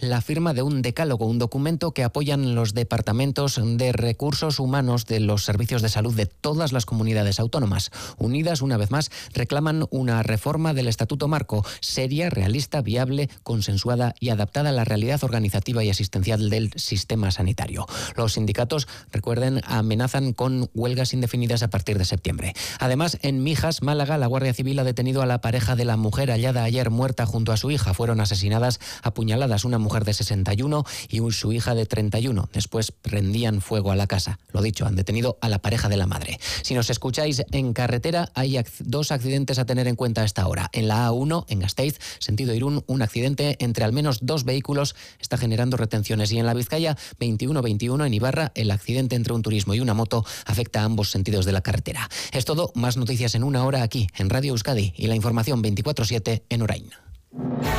la firma de un decálogo, un documento que apoyan los departamentos de recursos humanos de los servicios de salud de todas las comunidades autónomas. Unidas, una vez más, reclaman una reforma del Estatuto Marco, seria, realista, viable, consensuada y adaptada a la realidad organizativa y asistencial del sistema sanitario. Los sindicatos, recuerden, amenazan con huelgas indefinidas a partir de septiembre. Además, en Mijas, Málaga, la Guardia Civil ha detenido a la pareja de la mujer hallada ayer muerta junto a su hija. Fueron asesinadas a puñaladas una mujer de 61 y su hija de 31. Después prendían fuego a la casa. Lo dicho, han detenido a la pareja de la madre. Si nos escucháis en carretera, hay dos accidentes a tener en cuenta a esta hora. En la A1, en Gasteiz, sentido Irún, un accidente entre al menos dos vehículos está generando retenciones. Y en la Vizcaya 21-21, en Ibarra, el accidente entre un turismo y una moto afecta a ambos sentidos de la carretera. Es todo, más noticias en una hora aquí, en Radio Euskadi, y la información 24/7 en Orain.